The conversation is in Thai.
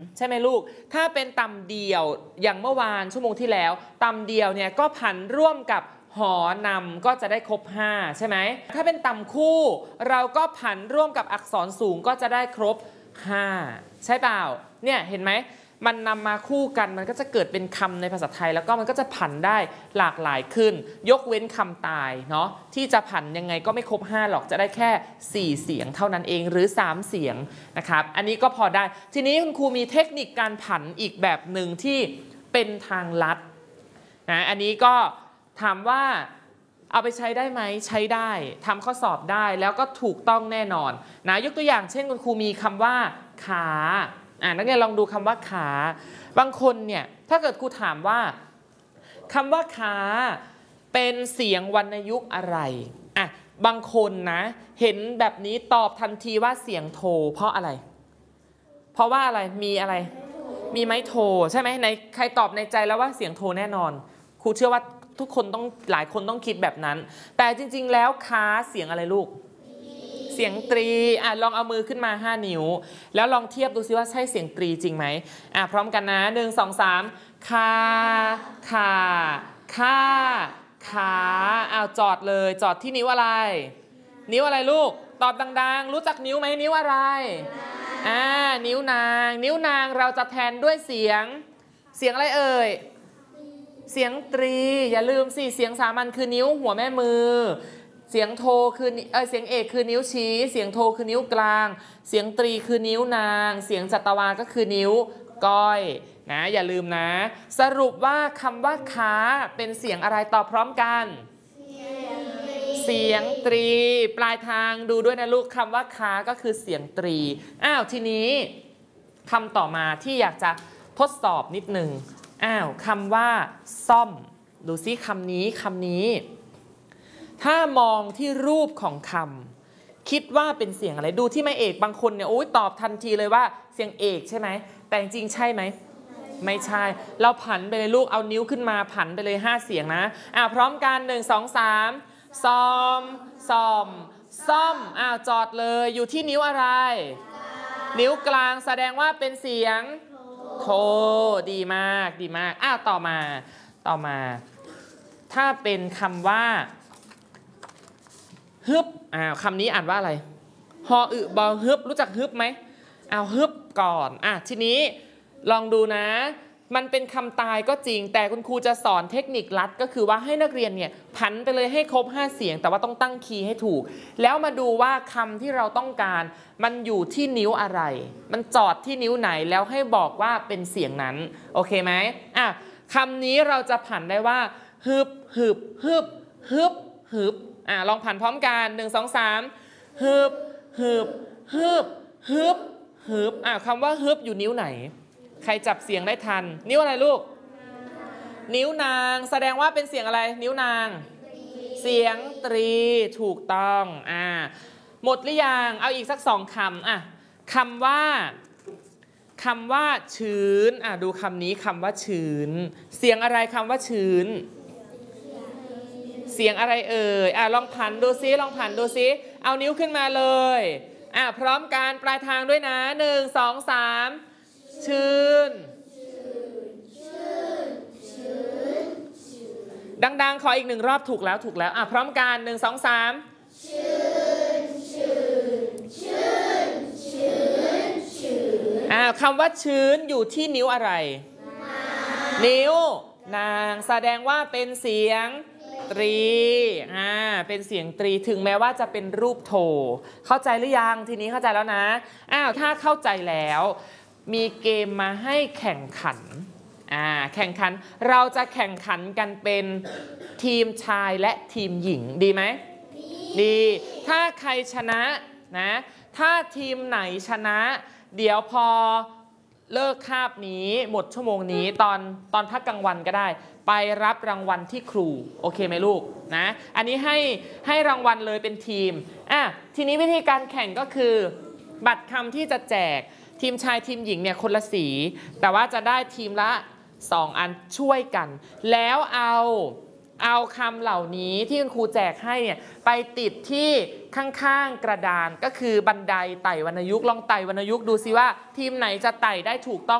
ใช่ไหมลูกถ้าเป็นตำเดี่ยวอย่างเมื่อวานชั่วโมงที่แล้วตำเดี่ยวเนี่ยก็ผันร่วมกับหอนำก็จะได้ครบ5ใช่ไหมถ้าเป็นตำคู่เราก็ผันร่วมกับอักษรสูงก็จะได้ครบ5ใช่เปล่าเนี่ยเห็นไหมมันนำมาคู่กันมันก็จะเกิดเป็นคำในภาษาไทยแล้วก็มันก็จะผันได้หลากหลายขึ้นยกเว้นคำตายเนาะที่จะผันยังไงก็ไม่ครบ5หรอกจะได้แค่4เสียงเท่านั้นเองหรือ3เสียงนะครับอันนี้ก็พอได้ทีนี้คุณครูมีเทคนิคการผันอีกแบบหนึ่งที่เป็นทางลัดนะอันนี้ก็ถามว่าเอาไปใช้ได้ไหมใช้ได้ทำข้อสอบได้แล้วก็ถูกต้องแน่นอนนะยกตัวอย่างเช่นคุณครูมีคำว่าขานักเรียนลองดูคำว่าขาบางคนเนี่ยถ้าเกิดครูถามว่าคำว่าขาเป็นเสียงวรรณยุกต์อะไรบางคนนะเห็นแบบนี้ตอบทันทีว่าเสียงโทเพราะอะไรเพราะว่าอะไรมีอะไรมีไม้โทใช่ไหมในใครตอบในใจแล้วว่าเสียงโทแน่นอนครูเชื่อว่าทุกคนต้องหลายคนต้องคิดแบบนั้นแต่จริงๆแล้วขาเสียงอะไรลูกเสียงตรีลองเอามือขึ้นมา5นิ้วแล้วลองเทียบดูซิว่าใช่เสียงตรีจริงไหมพร้อมกันนะ1 2 3คาขาค่าขาจอดเลยจอดที่นิ้วอะไรนิ้วอะไรลูกตอบดังๆรู้จักนิ้วไหมนิ้วอะไรนิ้วนางเราจะแทนด้วยเสียงอะไรเอ่ยเสียงตรีอย่าลืมสิเสียงสามัญคือนิ้วหัวแม่มือเสียงโทคือเสียงเอกคือนิ้วชี้เสียงโทคือนิ้วกลางเสียงตรีคือนิ้วนางเสียงจัตวาก็คือนิ้วก้อยนะอย่าลืมนะสรุปว่าคำว่าขาเป็นเสียงอะไรตอบพร้อมกันเสียงตรีปลายทางดูด้วยนะลูกคำว่าขาก็คือเสียงตรีทีนี้คำต่อมาที่อยากจะทดสอบนิดนึงคำว่าซ่อมดูซิคำนี้ถ้ามองที่รูปของคำคิดว่าเป็นเสียงอะไรดูที่แม่เอกบางคนเนี่ยตอบทันทีเลยว่าเสียงเอกใช่ไหมแต่จริงใช่ไหมไม่ใช่เราผันไปเลยลูกเอานิ้วขึ้นมาผันไปเลย5เสียงนะพร้อมกัน1 2 3ซ่อมจอดเลยอยู่ที่นิ้วอะไรนิ้วกลางแสดงว่าเป็นเสียงโทดีมากต่อมาถ้าเป็นคำว่าฮึบคำนี้อ่านว่าอะไรฮออึบอฮึบรู้จักฮึบไหมฮึบก่อนทีนี้ลองดูนะมันเป็นคำตายก็จริงแต่คุณครูจะสอนเทคนิคลัดก็คือว่าให้นักเรียนเนี่ยผันไปเลยให้ครบ5เสียงแต่ว่าต้องตั้งคีย์ให้ถูกแล้วมาดูว่าคำที่เราต้องการมันอยู่ที่นิ้วอะไรมันจอดที่นิ้วไหนแล้วให้บอกว่าเป็นเสียงนั้นโอเคไหมคำนี้เราจะผันได้ว่าฮึบลองผันพร้อมกัน1 2 3ฮึบคำว่าฮึบอยู่นิ้วไหนใครจับเสียงได้ทันนิ้วอะไรลูกนิ้วนางแสดงว่าเป็นเสียงอะไรนิ้วนางเสียงตรีถูกต้องหมดหรือยังเอาอีกสัก2คำคำว่าชื้นดูคำนี้คำว่าชื้นเสียงอะไรคำว่าชื้นเสียงอะไรเอ่ยลองผันดูซิเอานิ้วขึ้นมาเลยพร้อมกันปลายทางด้วยนะ1 2 3ชื้นดังๆขออีก1รอบถูกแล้วพร้อมกัน1 2 3คำว่าชื้นอยู่ที่นิ้วอะไรนิ้วนางแสดงว่าเป็นเสียงตรีเป็นเสียงตรีถึงแม้ว่าจะเป็นรูปโทเข้าใจหรือยังทีนี้เข้าใจแล้วนะถ้าเข้าใจแล้วมีเกมมาให้แข่งขันเราจะแข่งขันกันเป็นทีมชายและทีมหญิงดีไหมดีถ้าใครชนะนะถ้าทีมไหนชนะเดี๋ยวพอเลิกคาบนี้หมดชั่วโมงนี้ตอนพักกลางวันก็ได้ไปรับรางวัลที่ครูโอเคไหมลูกนะอันนี้ให้รางวัลเลยเป็นทีมทีนี้วิธีการแข่งก็คือบัตรคำที่จะแจกทีมชายทีมหญิงเนี่ยคนละสีแต่ว่าจะได้ทีมละ2อันช่วยกันแล้วเอาคำเหล่านี้ที่คุณครูแจกให้เนี่ยไปติดที่ข้างๆกระดานก็คือบันไดไต่วรรณยุกต์ลองไต่วรรณยุกต์ดูซิว่าทีมไหนจะไต่ได้ถูกต้อง